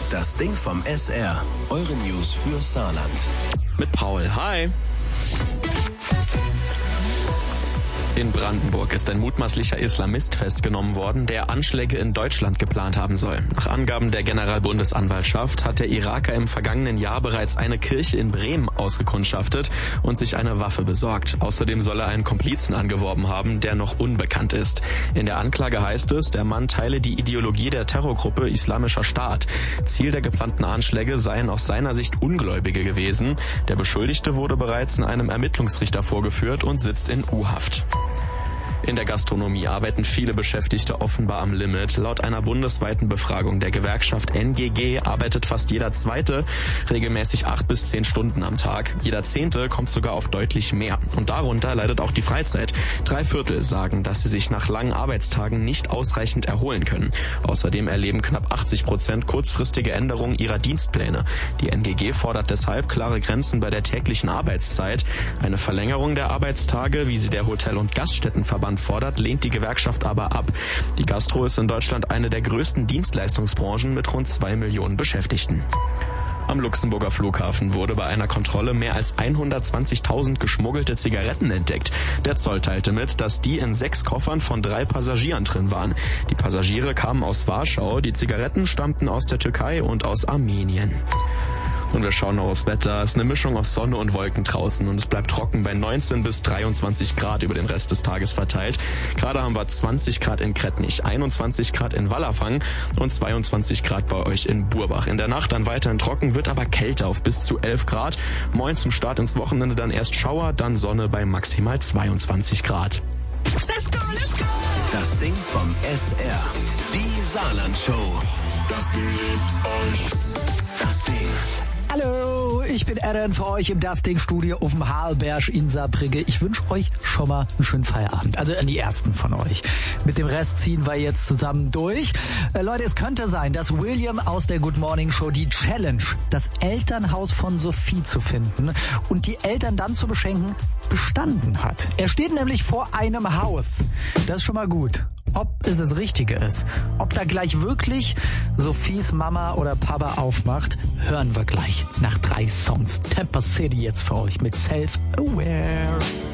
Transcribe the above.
Das Ding vom SR. Eure News für Saarland. Mit Paul. Hi. In Brandenburg ist ein mutmaßlicher Islamist festgenommen worden, der Anschläge in Deutschland geplant haben soll. Nach Angaben der Generalbundesanwaltschaft hat der Iraker im vergangenen Jahr bereits eine Kirche in Bremen ausgekundschaftet und sich eine Waffe besorgt. Außerdem soll er einen Komplizen angeworben haben, der noch unbekannt ist. In der Anklage heißt es, der Mann teile die Ideologie der Terrorgruppe Islamischer Staat. Ziel der geplanten Anschläge seien aus seiner Sicht Ungläubige gewesen. Der Beschuldigte wurde bereits in einem Ermittlungsrichter vorgeführt und sitzt in U-Haft. In der Gastronomie arbeiten viele Beschäftigte offenbar am Limit. Laut einer bundesweiten Befragung der Gewerkschaft NGG arbeitet fast jeder Zweite regelmäßig 8 bis 10 Stunden am Tag. Jeder Zehnte kommt sogar auf deutlich mehr. Und darunter leidet auch die Freizeit. 3/4 sagen, dass sie sich nach langen Arbeitstagen nicht ausreichend erholen können. Außerdem erleben knapp 80% kurzfristige Änderungen ihrer Dienstpläne. Die NGG fordert deshalb klare Grenzen bei der täglichen Arbeitszeit. Eine Verlängerung der Arbeitstage, wie sie der Hotel- und Gaststättenverband fordert, lehnt die Gewerkschaft aber ab. Die Gastro ist in Deutschland eine der größten Dienstleistungsbranchen mit rund 2 Millionen Beschäftigten. Am Luxemburger Flughafen wurde bei einer Kontrolle mehr als 120.000 geschmuggelte Zigaretten entdeckt. Der Zoll teilte mit, dass die in 6 Koffern von 3 Passagieren drin waren. Die Passagiere kamen aus Warschau, die Zigaretten stammten aus der Türkei und aus Armenien. Und wir schauen noch aufs Wetter. Es ist eine Mischung aus Sonne und Wolken draußen und es bleibt trocken bei 19 bis 23 Grad über den Rest des Tages verteilt. Gerade haben wir 20 Grad in Krettnich, 21 Grad in Wallerfang und 22 Grad bei euch in Burbach. In der Nacht dann weiterhin trocken, wird aber kälter auf bis zu 11 Grad. Morgen zum Start ins Wochenende dann erst Schauer, dann Sonne bei maximal 22 Grad. Let's go, let's go! Das Ding vom SR. Die Saarland-Show. Das Ding liebt euch. Das Ding. Hallo, ich bin Aaron für euch im Das Ding Studio auf dem Harlberg in Saarbrücke. Ich wünsche euch schon mal einen schönen Feierabend. Also an die ersten von euch. Mit dem Rest ziehen wir jetzt zusammen durch. Leute, es könnte sein, dass William aus der Good Morning Show die Challenge, das Elternhaus von Sophie zu finden und die Eltern dann zu beschenken, bestanden hat. Er steht nämlich vor einem Haus. Das ist schon mal gut. Ob es das Richtige ist, ob da gleich wirklich Sophies Mama oder Papa aufmacht, hören wir gleich nach 3 Songs. Tampa City jetzt für euch mit Self-Aware.